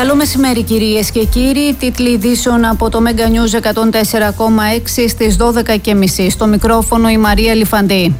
Καλό μεσημέρι κυρίες και κύριοι. Τίτλοι ειδήσεων από το Mega News 104,6 στις 12:30. Στο μικρόφωνο η Μαρία Λιφαντή.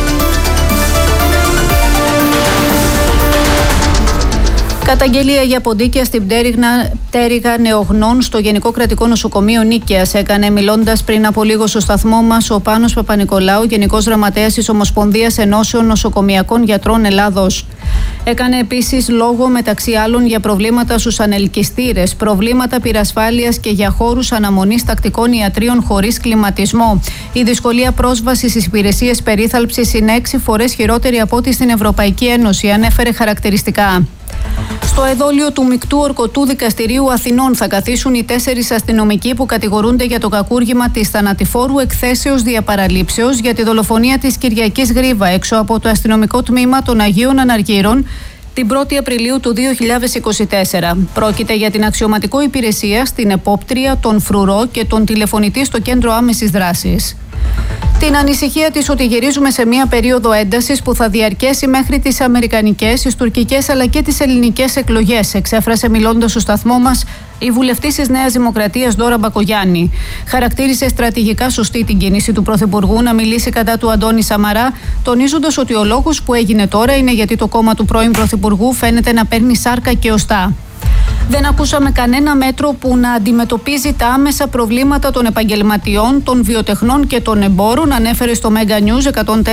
Καταγγελία για ποντίκια στην πτέρυγα νεογνών στο Γενικό Κρατικό Νοσοκομείο Νίκαιας έκανε, μιλώντας πριν από λίγο στο σταθμό μας, ο Πάνος Παπα-Νικολάου, Γενικός Γραμματέας της Ομοσπονδίας Ενώσεων Νοσοκομειακών Γιατρών Ελλάδος. Έκανε επίσης λόγο μεταξύ άλλων για προβλήματα στους ανελκυστήρες, προβλήματα πυρασφάλειας και για χώρους αναμονής τακτικών ιατρίων χωρίς κλιματισμό. Η δυσκολία πρόσβασης στις υπηρεσίες περίθαλψης είναι 6 φορές χειρότερη από ό,τι στην Ευρωπαϊκή Ένωση, ανέφερε χαρακτηριστικά. Στο εδόλιο του Μεικτού Ορκωτού Δικαστηρίου Αθηνών θα καθίσουν οι 4 αστυνομικοί που κατηγορούνται για το κακούργημα της θανατηφόρου εκθέσεως διαπαραλήψεως για τη δολοφονία της Κυριακής Γρίβα έξω από το αστυνομικό τμήμα των Αγίων Αναργύρων την 1η Απριλίου του 2024. Πρόκειται για την αξιωματικό υπηρεσία στην επόπτρια, τον φρουρό και τον τηλεφωνητή στο κέντρο άμεσης δράσης. Την ανησυχία της ότι γυρίζουμε σε μια περίοδο έντασης που θα διαρκέσει μέχρι τις αμερικανικές, τις τουρκικές αλλά και τις ελληνικές εκλογές, εξέφρασε μιλώντας στο σταθμό μας η βουλευτής της Νέας Δημοκρατίας Δώρα Μπακογιάννη. Χαρακτήρισε στρατηγικά σωστή την κίνηση του Πρωθυπουργού να μιλήσει κατά του Αντώνη Σαμαρά, τονίζοντας ότι ο λόγος που έγινε τώρα είναι γιατί το κόμμα του πρώην Πρωθυπουργού φαίνεται να παίρνει σάρκα και οστά. Δεν ακούσαμε κανένα μέτρο που να αντιμετωπίζει τα άμεσα προβλήματα των επαγγελματιών, των βιοτεχνών και των εμπόρων, ανέφερε στο Mega News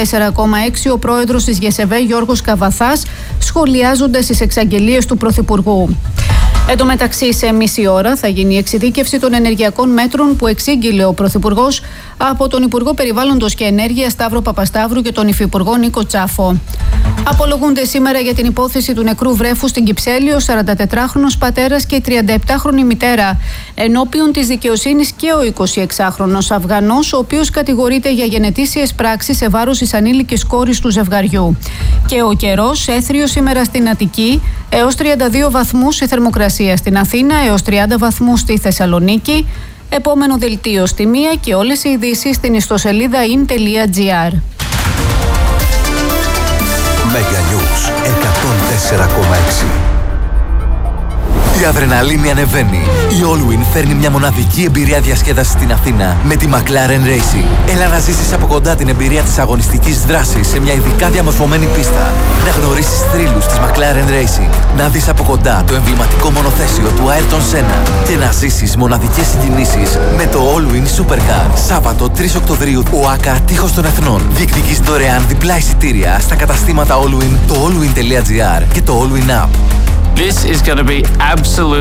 104,6 ο πρόεδρος της ΓΕΣΕΒΕ Γιώργος Καβαθάς, σχολιάζοντας τις εξαγγελίες του Πρωθυπουργού. Εν τω μεταξύ, σε μισή ώρα θα γίνει η εξειδίκευση των ενεργειακών μέτρων που εξήγηλε ο Πρωθυπουργός από τον Υπουργό Περιβάλλοντος και Ενέργειας Σταύρο Παπασταύρου και τον Υφυπουργό Νίκο Τσάφο. Απολογούνται σήμερα για την υπόθεση του νεκρού βρέφου στην Κυψέλη ο 44χρονος πατέρας και η 37χρονη μητέρα. Ενώπιον της δικαιοσύνης και ο 26χρονος Αφγανός, ο οποίος κατηγορείται για γενετήσιες πράξεις σε βάρος της ανήλικης κόρης του ζευγαριού. Και ο καιρός, έθριος σήμερα στην Αττική, έως 32 βαθμούς η θερμοκρασία στην Αθήνα, έως 30 βαθμούς στη Θεσσαλονίκη. Επόμενο δελτίο στη 1 και όλες οι ειδήσεις στην ιστοσελίδα in.gr. Mega News 104,6. Η αδρεναλίνη ανεβαίνει. Η Allwyn φέρνει μια μοναδική εμπειρία διασκέδασης στην Αθήνα με τη McLaren Racing. Έλα να ζήσεις από κοντά την εμπειρία της αγωνιστικής δράσης σε μια ειδικά διαμορφωμένη πίστα. Να γνωρίσεις θρύλους της McLaren Racing. Να δεις από κοντά το εμβληματικό μονοθέσιο του Ayrton Senna. Και να ζήσεις μοναδικές συγκινήσεις με το Allwyn Supercar. Σάββατο 3 Οκτωβρίου, ο ΆΚΑ Τείχος των Εθνών. Διεκδικείς δωρεάν διπλά εισιτήρια στα καταστήματα Allwyn, το allwyn.gr και το Allwyn App. This is going to be absolutely